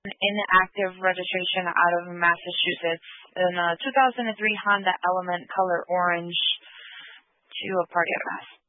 inactive registration out of Massachusetts in a 2003 Honda Element color orange to a party at a mass.